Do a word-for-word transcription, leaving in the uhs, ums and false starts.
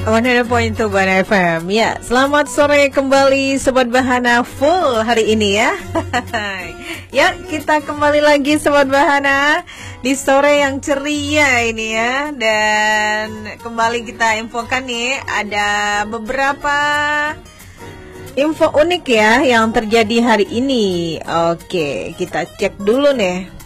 seratus tiga F M. Ya, selamat sore kembali Sobat Bahana full hari ini ya. Ya, kita kembali lagi Sobat Bahana di sore yang ceria ini ya. Dan kembali kita infokan nih, ada beberapa info unik ya yang terjadi hari ini. Oke, kita cek dulu nih.